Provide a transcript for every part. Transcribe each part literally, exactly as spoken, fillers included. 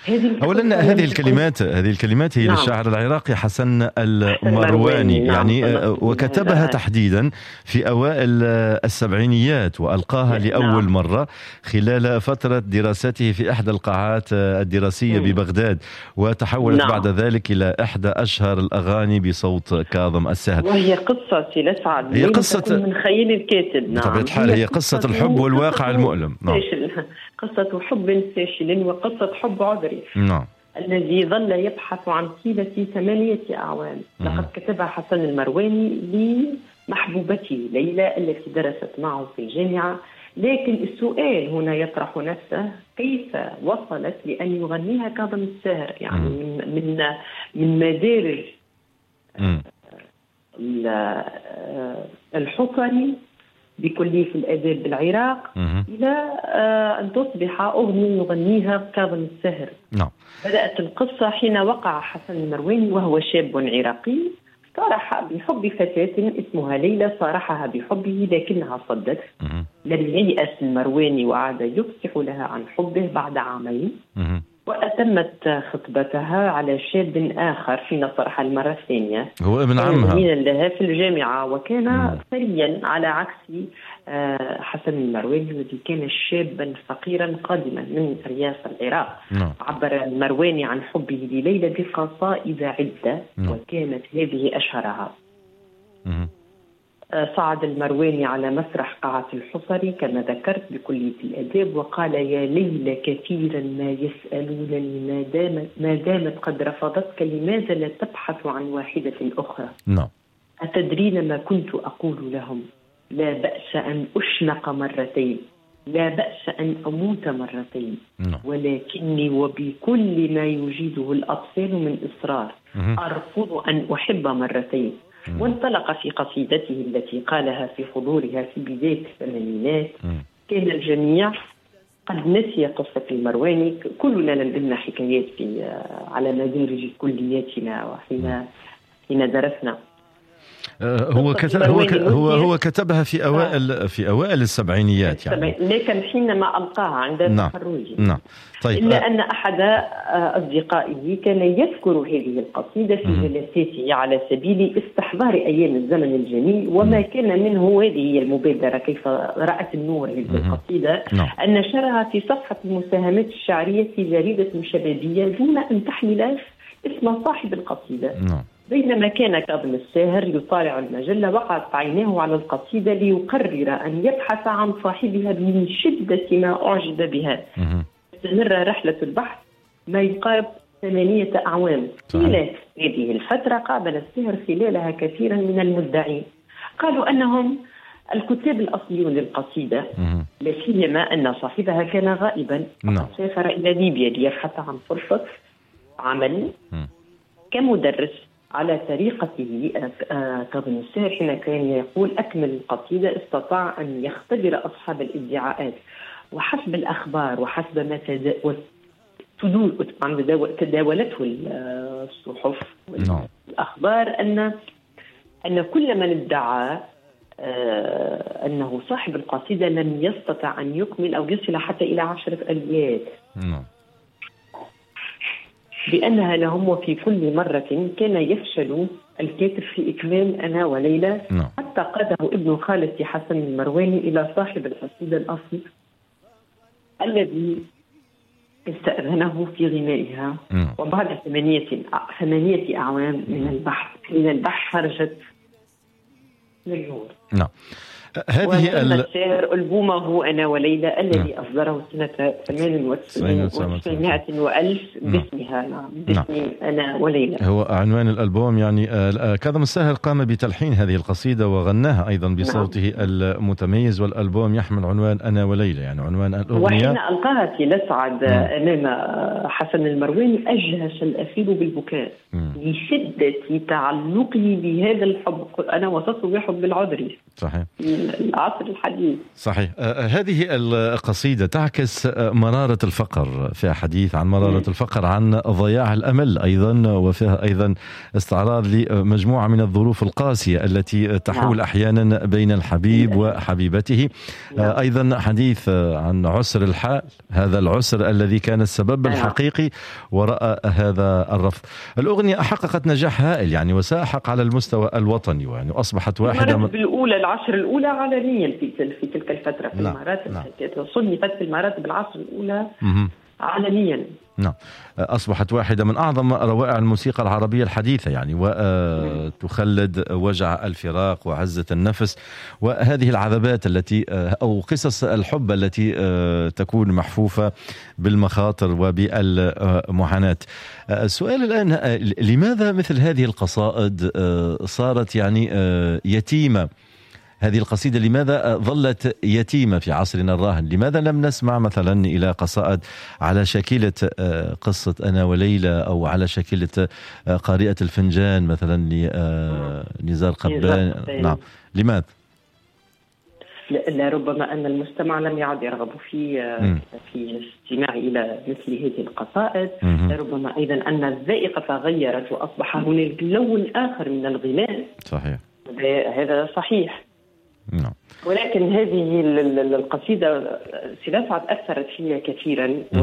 أولا هذه الكلمات هذه الكلمات هي نعم. للشاعر العراقي حسن المرواني نعم. يعني وكتبها تحديدا في أوائل السبعينيات وألقاها لأول نعم. مرة خلال فترة دراسته في إحدى القاعات الدراسية م. ببغداد، وتحولت نعم. بعد ذلك إلى إحدى أشهر الأغاني بصوت كاظم الساهر. وهي قصة لسعد، هي قصة من خيال الكاتب نعم. بطبيعة الحال هي قصة الحب والواقع المؤلم نعم. قصة حب فاشل وقصة حب عذري نعم. الذي ظل يبحث عن طيلة ثمانية أعوام. لقد كتبها حسن المرواني لمحبوبته ليلى التي درست معه في الجامعة، لكن السؤال هنا يطرح نفسه: كيف وصلت لأن يغنيها كاظم الساهر؟ يعني من من مدارج الحصري بكلية الآداب بالعراق إلى أن تصبح أغنية يغنيها كاظم الساهر. نعم. بدأت القصة حين وقع حسن المرواني وهو شاب عراقي صارح بحب فتاة اسمها ليلى، صارحها بحبه لكنها صدته. لم ييأس المرواني وعاد يفصح لها عن حبه بعد عامين، وأتمت خطبتها على شاب آخر حين صرح المرة الثانية، هو ابن عمها لها في الجامعة، وكان ثريا على عكس حسن المرواني الذي كان شابا فقيرا قادما من رياض العراق. نعم. عبر المرواني عن حبه لليلى بقصائد عدة نعم. وكانت هذه أشهرها. مم. صعد المرواني على مسرح قاعة الحصري كما ذكرت بكلية الآداب وقال: يا ليلى كثيرا ما يسألونني ما دامت, ما دامت قد رفضتك لماذا لا تبحث عن واحدة أخرى؟ نعم. أتدرين ما كنت أقول لهم؟ لا بأس أن أشنق مرتين، لا بأس أن أموت مرتين، نعم. ولكني وبكل ما يجيده الأطفال من إصرار أرفض أن أحب مرتين. وانطلق في قصيدته التي قالها في حضورها في بداية الثمانينات. كان الجميع قد نسي قصة المرواني، كلنا لدينا حكايات في على مدارج كلياتنا وحين حين درسنا. هو كتب هو هو هو كتبها في اوائل في اوائل السبعينيات يعني، لكن حينما القاها عند تخرجه. نعم. طيب. الا ان احد اصدقائه كان يذكر هذه القصيده في جلساته على سبيل استحضار ايام الزمن الجميل، وما كان منه هذه المبادره كيف رأت النور هذه القصيده ان نشرها في صفحه المساهمات الشعريه في جريده شبابيه دون ان تحمل اسم صاحب القصيده. نعم. بينما كان كاظم الساهر يطالع المجلة وقعت عيناه على القصيدة ليقرر أن يبحث عن صاحبها من شدة ما أعجب بها. استمر رحلة البحث ما يقارب ثمانية أعوام. خلال هذه الفترة قابل الساهر خلالها كثيرا من المدعين، قالوا أنهم الكتاب الأصليون للقصيدة، لا سيما أن صاحبها كان غائبا، سافر إلى ليبيا ليبحث عن فرصة عمل كمدرس على طريقته. كاظم الساهر حين كان يقول أكمل القصيدة استطاع أن يختبر أصحاب الادعاءات، وحسب الأخبار وحسب ما تداولته الصحف والأخبار أن أن كل من ادعى أنه صاحب القصيدة لم يستطع أن يكمل أو يصل حتى إلى عشرة أبيات، بأنها لهم، وفي كل مرة كان يفشل الكاتب في إكمال أنا وليلى. نعم. حتى قاده ابن خالة حسن المرواني إلى صاحب القصيدة الأصلي الذي استأذنه في غنائها. نعم. وبعد ثمانية ثمانية أعوام من البحث من البحث خرجت للنور. نعم. هذه الشعر ألبومه أنا وليلى الذي نعم. أصدره سنة ثمانية وتسعين وألف باسمها نعم. باسم نعم. أنا وليلى هو عنوان الألبوم. يعني كاظم الساهر قام بتلحين هذه القصيدة وغناها أيضا بصوته نعم. المتميز، والألبوم يحمل عنوان أنا وليلى، يعني عنوان الأغنية. وحين ألقاها في لسعد نعم. أمام حسن المرواني أجهش الأفيد بالبكاء. نعم. لشدة تعلقي بهذا الحب. أنا وصفته بحب العذري. صحيح. العصر الحديث. صحيح. آه هذه القصيدة تعكس مرارة الفقر، فيها حديث عن مرارة م. الفقر، عن ضياع الأمل أيضا، وفيها أيضا استعراض لمجموعة من الظروف القاسية التي تحول نعم. أحيانا بين الحبيب نعم. وحبيبته. نعم. آه أيضا حديث عن عسر الحال، هذا العسر الذي كان السبب نعم. الحقيقي وراء هذا الرفض. الأغنية حققت نجاح هائل يعني، وساحق على المستوى الوطني، ويعني أصبحت واحدة من الأولى العشر الأولى عالميا في في تلك الفترة في نعم. المراتب نعم. صنفت في المراتب العشر الأولى مم. عالميا. نعم. أصبحت واحدة من أعظم روائع الموسيقى العربية الحديثة يعني، وتخلد وجع الفراق وعزة النفس وهذه العذابات التي أو قصص الحب التي تكون محفوفة بالمخاطر وبالمعاناة. السؤال الآن، لماذا مثل هذه القصائد صارت يعني يتيمة؟ هذه القصيدة لماذا ظلت يتيمة في عصرنا الراهن؟ لماذا لم نسمع مثلا إلى قصائد على شكلة قصة أنا وليلى، أو على شكلة قارئة الفنجان مثلا لنزار قبان؟ نعم، لماذا؟ لربما أن المستمع لم يعد يرغب في م. في الاستماع إلى مثل هذه القصائد. م. لربما أيضا أن الذائقة تغيرت وأصبح هناك لون آخر من الغناء. صحيح، هذا صحيح. نعم. ولكن هذه القصيدة سلاسعة أثرت فيها كثيرا و...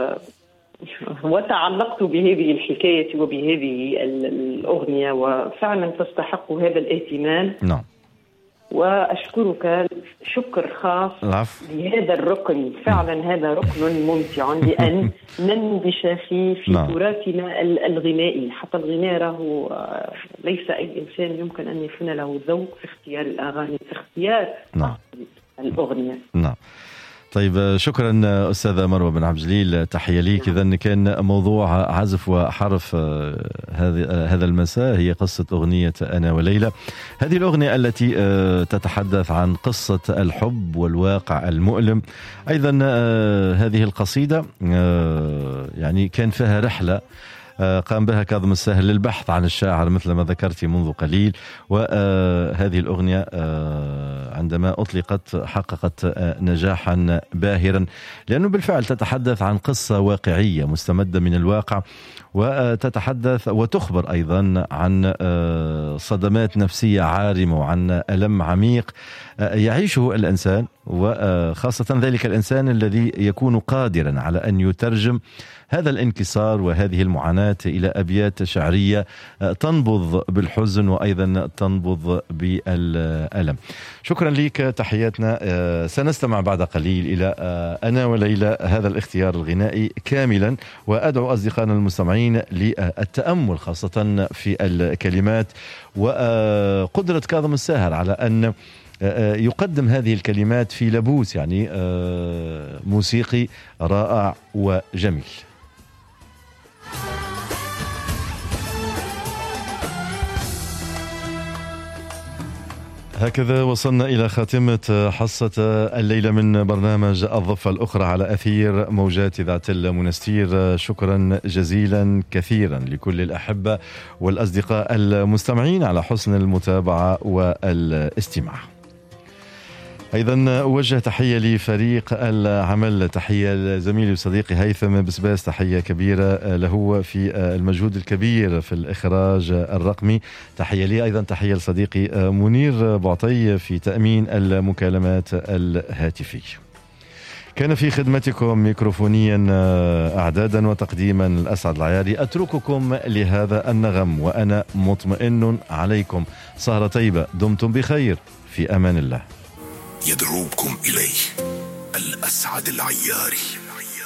وتعلقت بهذه الحكاية وبهذه الأغنية، وفعلا تستحق هذا الاهتمام. نعم. وأشكرك شكر خاص العفو. لهذا الركن، فعلا هذا ركن ممتع لأن نندش فيه في نعم. تراثنا الغنائي. حتى الغناء راهو ليس أي إنسان يمكن أن يكون له ذوق في اختيار الأغاني، في اختيار نعم. الأغنية. نعم. طيب، شكرا أستاذة مروة بن عبد الجليل، تحية ليك. إذن كان موضوع عزف وحرف هذا المساء هي قصة أغنية أنا وليلى. هذه الأغنية التي تتحدث عن قصة الحب والواقع المؤلم. أيضا هذه القصيدة يعني كان فيها رحلة قام بها كاظم الساهر للبحث عن الشاعر مثل ما ذكرت منذ قليل، وهذه الأغنية عندما أطلقت حققت نجاحا باهرا، لأنه بالفعل تتحدث عن قصة واقعية مستمدة من الواقع، وتتحدث وتخبر أيضا عن صدمات نفسية عارمة وعن ألم عميق يعيشه الإنسان، وخاصة ذلك الإنسان الذي يكون قادرا على أن يترجم هذا الانكسار وهذه المعاناة إلى أبيات شعرية تنبض بالحزن وأيضا تنبض بالألم. شكرا لك، تحياتنا. سنستمع بعد قليل إلى أنا وليلى، هذا الاختيار الغنائي كاملا، وأدعو أصدقائنا المستمعين للتأمل خاصة في الكلمات وقدرة كاظم الساهر على أن يقدم هذه الكلمات في لبوس يعني موسيقي رائع وجميل. هكذا وصلنا إلى خاتمة حصة الليلة من برنامج الضفة الأخرى على أثير موجات إذاعة المنستير. شكرا جزيلا كثيرا لكل الأحبة والأصدقاء المستمعين على حسن المتابعة والاستماع. أيضا أوجه تحية لفريق العمل، تحية لزميلي وصديقي هيثم بسباس، تحية كبيرة له في المجهود الكبير في الإخراج الرقمي. تحية لي أيضا تحية لصديقي منير بعطي في تأمين المكالمات الهاتفية. كان في خدمتكم ميكروفونيا أعدادا وتقديما الأسعد العياري. أترككم لهذا النغم وأنا مطمئن عليكم. سهرة طيبة، دمتم بخير، في أمان الله. يدعوكم إليه الأسعد العياري.